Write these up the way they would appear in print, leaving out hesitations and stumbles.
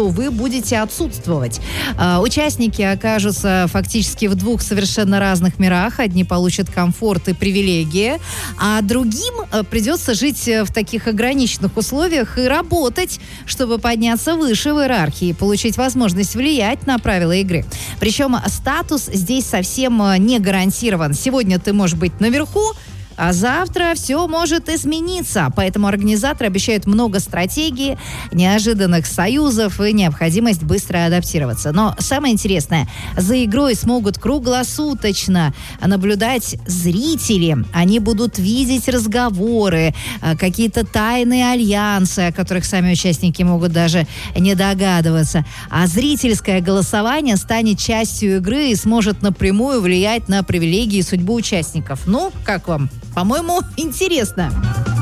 что вы будете отсутствовать. Участники окажутся фактически в двух совершенно разных мирах. Одни получат комфорт и привилегии, а другим придется жить в таких ограниченных условиях и работать, чтобы подняться выше в иерархии и получить возможность влиять на правила игры. Причем статус здесь совсем не гарантирован. Сегодня ты можешь быть наверху, а завтра все может измениться. Поэтому организаторы обещают много стратегий, неожиданных союзов и необходимость быстро адаптироваться. Но самое интересное, за игрой смогут круглосуточно наблюдать зрители. Они будут видеть разговоры, какие-то тайные альянсы, о которых сами участники могут даже не догадываться. А зрительское голосование станет частью игры и сможет напрямую влиять на привилегии и судьбу участников. Ну, как вам? По-моему, интересно.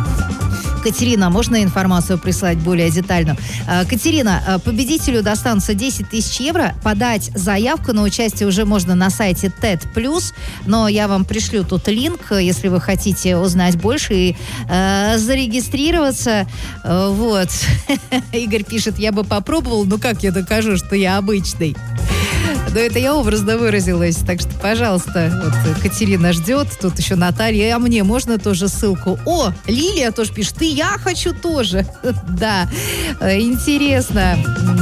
Катерина, можно информацию прислать более детальную? Катерина, победителю достанутся 10 тысяч евро. Подать заявку на участие уже можно на сайте TED+, но я вам пришлю тут линк, если вы хотите узнать больше и зарегистрироваться. Вот. Игорь пишет, я бы попробовал, но как я докажу, что я обычный? Но это я образно выразилась, так что, пожалуйста, вот Катерина ждет, тут еще Наталья, а мне можно тоже ссылку? О, Лилия тоже пишет, и я хочу тоже. Да, интересно.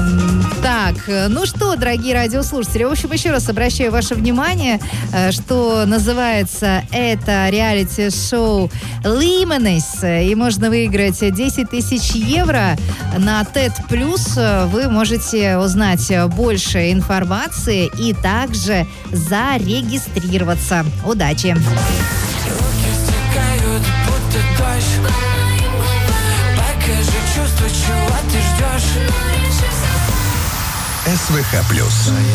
Так, ну что, дорогие радиослушатели, в общем, еще раз обращаю ваше внимание, что называется это реалити-шоу Limitless, и можно выиграть 10 тысяч евро на TED+. Вы можете узнать больше информации и также зарегистрироваться. Удачи! Руки стекают, будто дождь. Покажи чувства, чего ты ждешь. СВХ+.